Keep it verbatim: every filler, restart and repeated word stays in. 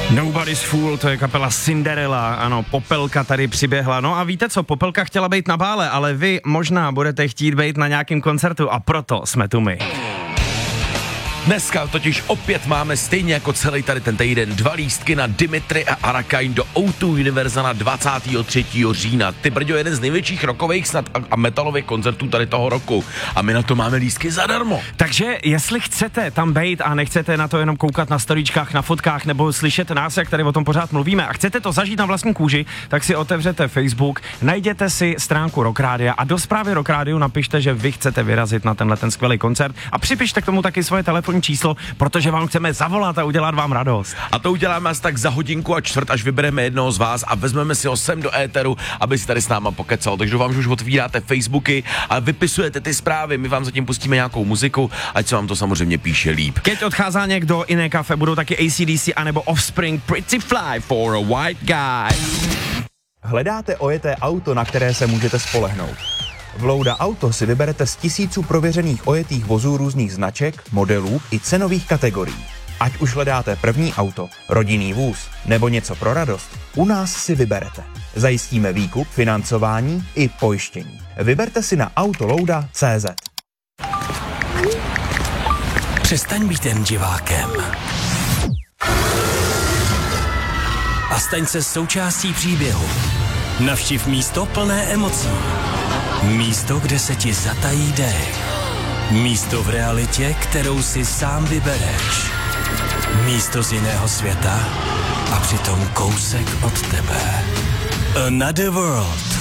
Nobody's Fool, to je kapela Cinderella, ano, Popelka tady přiběhla. No a víte co, Popelka chtěla být na bále, ale vy možná budete chtít být na nějakém koncertu a proto jsme tu my. Dneska totiž opět máme stejně jako celý tady ten týden dva lístky na Dimitri a Arakain do ó dva Univerza na dvacátého třetího října. Ty brďo, jeden z největších rockových snad a metalových koncertů tady toho roku. A my na to máme lístky zadarmo. Takže jestli chcete tam být a nechcete na to jenom koukat na storíčkách, na fotkách nebo slyšet nás, jak tady o tom pořád mluvíme a chcete to zažít na vlastní kůži, tak si otevřete Facebook, najděte si stránku Rock Rádia a do zprávy Rock Rádiu napište, že vy chcete vyrazit na tenhle ten skvělý koncert a připište k tomu taky svoje telefonní číslo, protože vám chceme zavolat a udělat vám radost. A to uděláme asi tak za hodinku a čtvrt, až vybereme jednoho z vás a vezmeme si ho sem do éteru, aby si tady s náma pokecal. Takže vám už otvíráte Facebooky a vypisujete ty zprávy, my vám zatím pustíme nějakou muziku, ať se vám to samozřejmě píše líp. Keď odchází někdo jiné kafe, budou taky A C D C anebo Offspring, Pretty Fly for a White Guy. Hledáte ojeté auto, na které se můžete spolehnout. V Louda Auto si vyberete z tisíců prověřených ojetých vozů různých značek, modelů i cenových kategorií. Ať už hledáte první auto, rodinný vůz nebo něco pro radost, u nás si vyberete. Zajistíme výkup, financování i pojištění. Vyberte si na autolouda tečka cé zet. Přestaň být jen divákem. A staň se součástí příběhu. Navštiv místo plné emocí. Místo, kde se ti zatají dech. Místo v realitě, kterou si sám vybereš. Místo z jiného světa a přitom kousek od tebe. Another World.